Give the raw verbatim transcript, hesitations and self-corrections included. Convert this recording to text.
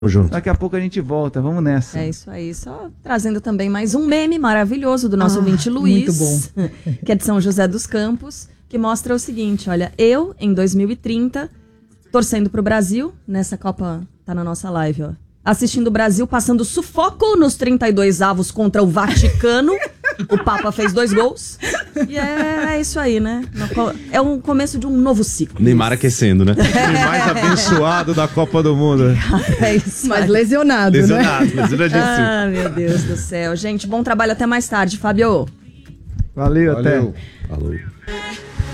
Junto. Daqui a pouco a gente volta, vamos nessa. É isso aí, só trazendo também mais um meme maravilhoso do nosso ah, ouvinte Luiz, muito bom. que é de São José dos Campos, que mostra o seguinte, olha, eu, em dois mil e trinta, torcendo pro Brasil, nessa Copa, tá na nossa live, ó, assistindo o Brasil passando sufoco nos trinta e dois avos contra o Vaticano, o Papa fez dois gols, e é, é isso aí, né? É um começo de um novo ciclo. Neymar aquecendo, né? O mais abençoado da Copa do Mundo. É isso. Mas lesionado, lesionado, né? lesionadíssimo. Ah, meu Deus do céu. Gente, bom trabalho, até mais tarde, Fábio. Valeu, Valeu. até. Falou.